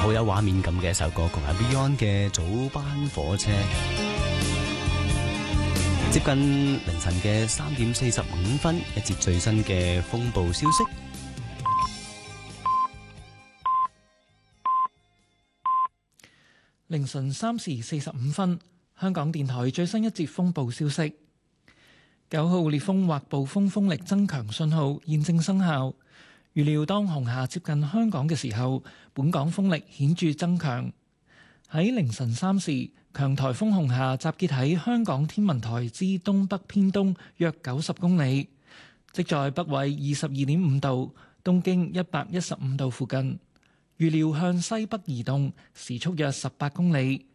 好有畫面感嘅一首歌曲，係 Beyond 嘅早班火車。接近凌晨嘅3:45，一節最新嘅風暴消息。 凌晨3:45，香港電台最新一節風暴消息。9號烈風或暴風風力增強信號現正生效。預料當紅霞接近香港嘅時候，本港風力顯著增強。喺凌晨3時，強颱風紅霞集結喺香港天文台之東北偏東約90公里，即在北緯22.5度、東經115度附近。預料向西北移動，時速約18公里，